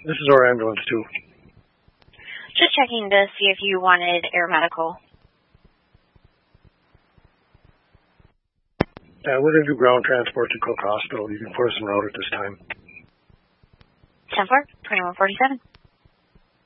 This is our ambulance, too. Just checking to see if you wanted air medical. We're going to do ground transport to Cook Hospital. You can put us en route at this time. 10-4, 2147.